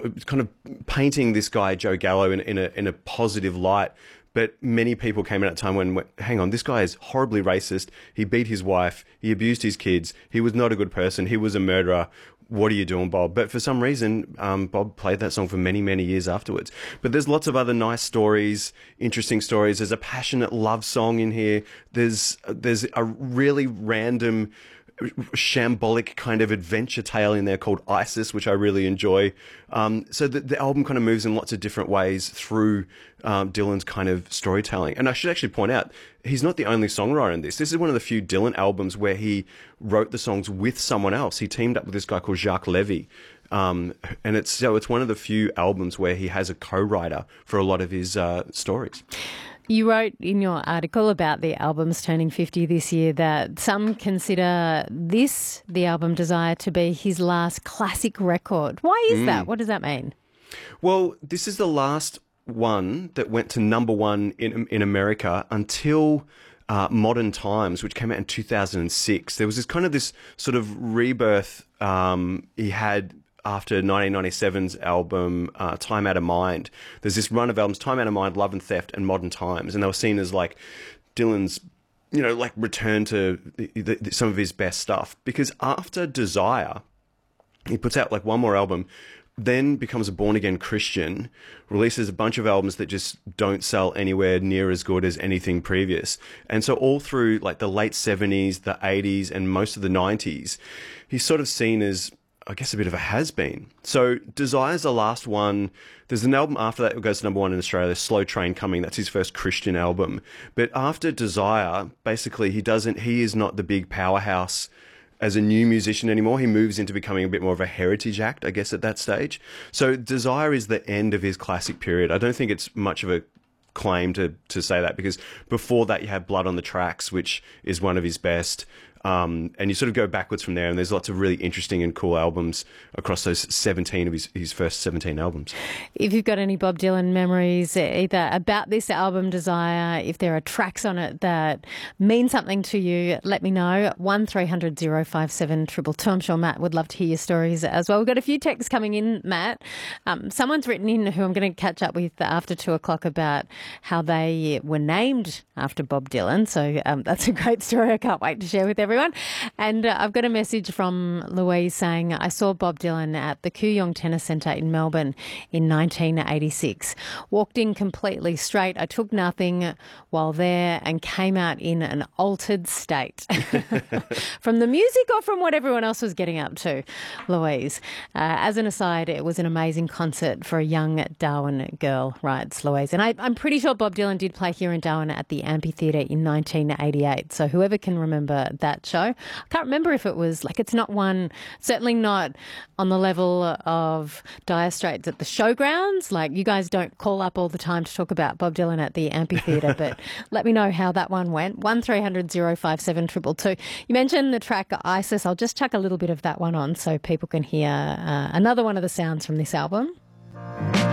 kind of painting this guy, Joe Gallo, in a positive light. But many people came in at a time when, hang on, this guy is horribly racist. He beat his wife. He abused his kids. He was not a good person. He was a murderer. What are you doing, Bob? But for some reason, Bob played that song for many, many years afterwards. But there's lots of other nice stories, interesting stories. There's a passionate love song in here. There's a really random, shambolic kind of adventure tale in there called Isis, which I really enjoy. So the album kind of moves in lots of different ways through Dylan's kind of storytelling. And I should actually point out, he's not the only songwriter in this. This is one of the few Dylan albums where he wrote the songs with someone else. He teamed up with this guy called Jacques Levy. And it's one of the few albums where he has a co-writer for a lot of his stories. You wrote in your article about the albums turning 50 this year that some consider this, the album Desire, to be his last classic record. Why is that? What does that mean? Well, this is the last one that went to number one in America until Modern Times, which came out in 2006. There was this sort of rebirth he had after 1997's album Time Out of Mind. There's this run of albums, Time Out of Mind, Love and Theft, and Modern Times, and they were seen as like Dylan's, return to some of his best stuff. Because after Desire, he puts out like one more album, then becomes a born-again Christian, releases a bunch of albums that just don't sell anywhere near as good as anything previous. And so all through like the late 70s, the 80s, and most of the 90s, he's sort of seen as, I guess, a bit of a has-been. So Desire's the last one. There's an album after that goes to number one in Australia, Slow Train Coming. That's his first Christian album. But after Desire, basically he is not the big powerhouse as a new musician anymore. He moves into becoming a bit more of a heritage act, I guess, at that stage. So Desire is the end of his classic period. I don't think it's much of a claim to say that, because before that you have Blood on the Tracks, which is one of his best. And you sort of go backwards from there, and there's lots of really interesting and cool albums across those 17 of his first 17 albums. If you've got any Bob Dylan memories, either about this album Desire, if there are tracks on it that mean something to you, let me know. 1300 057 222. I'm sure Matt would love to hear your stories as well. We've got a few texts coming in, Matt. Someone's written in who I'm going to catch up with after 2 o'clock about how they were named after Bob Dylan. So that's a great story. I can't wait to share with everyone. And I've got a message from Louise saying, I saw Bob Dylan at the Kooyong Tennis Centre in Melbourne in 1986. Walked in completely straight. I took nothing while there and came out in an altered state. From the music or from what everyone else was getting up to, Louise. As an aside, it was an amazing concert for a young Darwin girl, writes Louise. And I'm pretty sure Bob Dylan did play here in Darwin at the Amphitheatre in 1988. So whoever can remember that show. I can't remember if it was, like, it's not one, certainly not on the level of Dire Straits at the showgrounds. Like, you guys don't call up all the time to talk about Bob Dylan at the Amphitheatre, but let me know how that one went. 1300 057 222. You mentioned the track Isis. I'll just chuck a little bit of that one on so people can hear another one of the sounds from this album.